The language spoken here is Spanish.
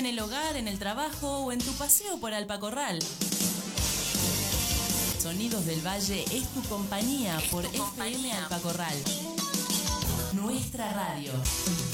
el hogar, en el trabajo o en tu paseo por Alpacorral. Sonidos del Valle es tu compañía por FM Alpacorral. Nuestra radio.